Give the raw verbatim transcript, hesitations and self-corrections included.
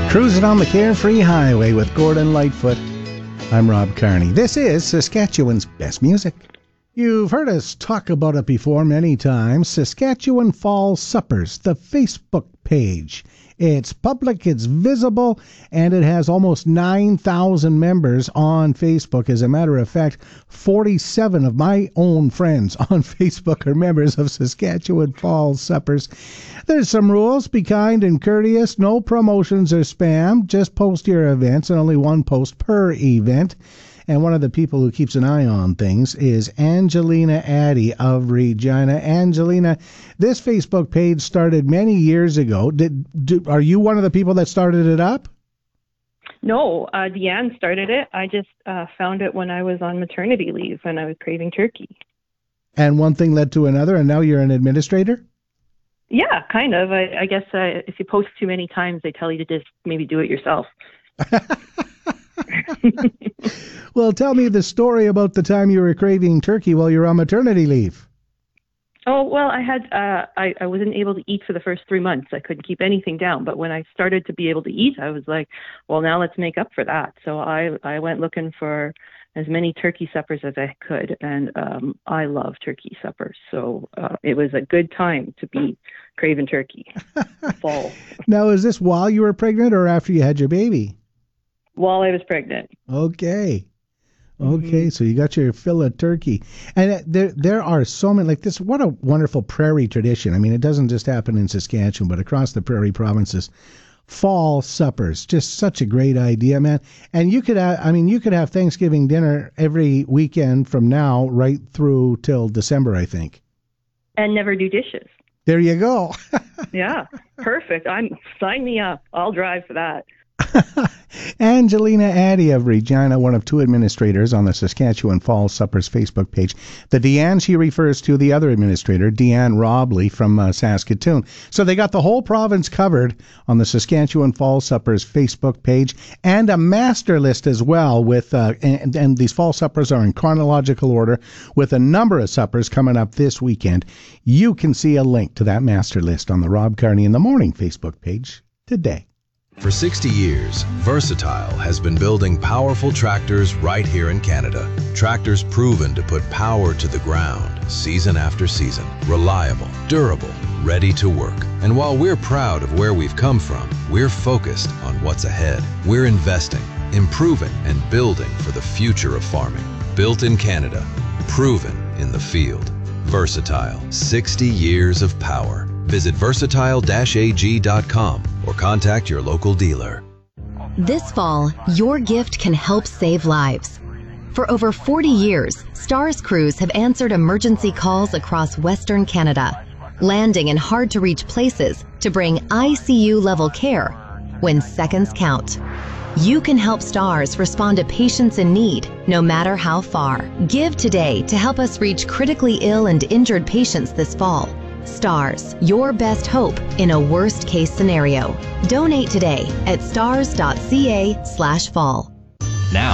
Cruising on the Carefree Highway with Gordon Lightfoot. I'm Rob Carney. This is Saskatchewan's best music. You've heard us talk about it before many times. Saskatchewan Fall Suppers, the Facebook page. It's public, it's visible, and it has almost nine thousand members on Facebook. As a matter of fact, forty-seven of my own friends on Facebook are members of Saskatchewan Fall Suppers. There's some rules. Be kind and courteous. No promotions or spam. Just post your events, and only one post per event. And one of the people who keeps an eye on things is Angelina Addy of Regina. Angelina, this Facebook page started many years ago. Did, do, are you one of the people that started it up? No, uh, Deanne started it. I just uh, found it when I was on maternity leave and I was craving turkey. And one thing led to another, and now you're an administrator? Yeah, kind of. I, I guess uh, if you post too many times, they tell you to just maybe do it yourself. Well, tell me the story about the time you were craving turkey while you were on maternity leave. Oh, well, I had uh, I, I wasn't able to eat for the first three months. I couldn't keep anything down. But when I started to be able to eat, I was like, well, now let's make up for that. So I, I went looking for as many turkey suppers as I could. And um, I love turkey suppers. So uh, it was a good time to be craving turkey. Fall. Now, is this while you were pregnant or after you had your baby? While I was pregnant. Okay. Okay, mm-hmm. So you got your fill of turkey. And uh, there there are so many, like this, what a wonderful prairie tradition. I mean, it doesn't just happen in Saskatchewan, but across the prairie provinces. Fall suppers, just such a great idea, man. And you could have, I mean, you could have Thanksgiving dinner every weekend from now right through till December, I think. And never do dishes. There you go. Yeah, perfect. I'm sign me up. I'll drive for that. Angelina Addy of Regina, one of two administrators on the Saskatchewan Fall Suppers Facebook page. The Deanne she refers to, the other administrator, Deanne Robley from uh, Saskatoon. So they got the whole province covered on the Saskatchewan Fall Suppers Facebook page, and a master list as well with, uh, and, and these fall suppers are in chronological order with a number of suppers coming up this weekend. You can see a link to that master list on the Rob Carney in the Morning Facebook page today. For sixty years, Versatile has been building powerful tractors right here in Canada. Tractors proven to put power to the ground season after season. Reliable, durable, ready to work. And while we're proud of where we've come from, we're focused on what's ahead. We're investing, improving, and building for the future of farming. Built in Canada, proven in the field. Versatile, sixty years of power. Visit versatile dash a g dot com or contact your local dealer. This fall, your gift can help save lives. For over forty years, STARS crews have answered emergency calls across Western Canada, landing in hard-to-reach places to bring I C U-level care when seconds count. You can help STARS respond to patients in need, no matter how far. Give today to help us reach critically ill and injured patients this fall. STARS, your best hope in a worst-case scenario. Donate today at stars dot c a slash fall.